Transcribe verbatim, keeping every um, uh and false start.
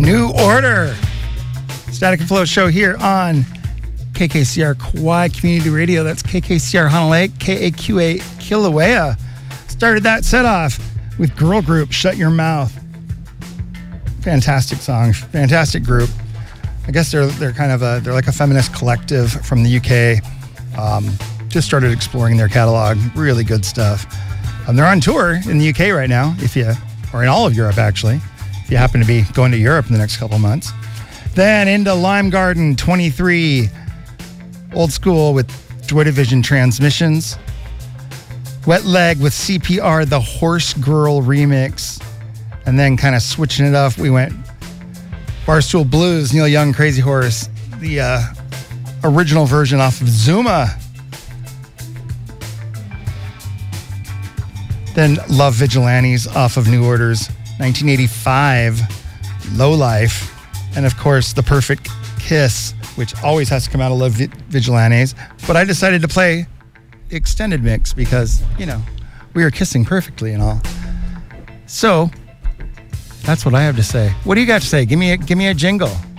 New Order. Static and Flow show here on K K C R Kauai Community Radio. That's K K C R Hunter Lake, K A Q A Kilauea. Started that set off with girl group Shut Your Mouth. Fantastic song, fantastic group. I guess they're they're kind of a they're like a feminist collective from the U K. Um, just started exploring their catalog. Really good stuff. Um, they're on tour in the U K right now, if you or in all of Europe actually, if you happen to be going to Europe in the next couple months. Then into Lime Garden twenty-three, Old School with Joy Division Transmissions. Wet Leg with C P R, the Horse Girl remix. And then kind of switching it up, we went Barstool Blues, Neil Young, Crazy Horse, the uh, original version off of Zuma. Then Love Vigilantes off of New Order's nineteen eighty-five Low Life. And of course, The Perfect Kiss, which always has to come out of Love Vigilantes. But I decided to play the extended mix because, you know, we were kissing perfectly and all. So that's what I have to say. What do you got to say? Give me a, give me a jingle.